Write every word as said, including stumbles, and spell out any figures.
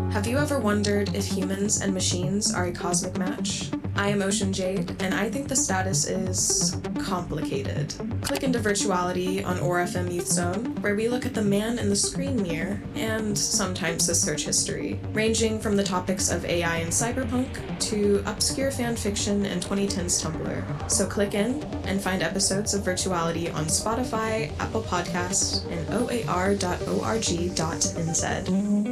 Have you ever wondered if humans and machines are a cosmic match? I am Ocean Jade, and I think the status is complicated. Click into Virtuality on O R F M Youth Zone, where we look at the man in the screen mirror, and sometimes the search history, ranging from the topics of A I and cyberpunk to obscure fan fiction and twenty tens Tumblr. So click in and find episodes of Virtuality on Spotify, Apple Podcasts, and O A R dot org dot N Z.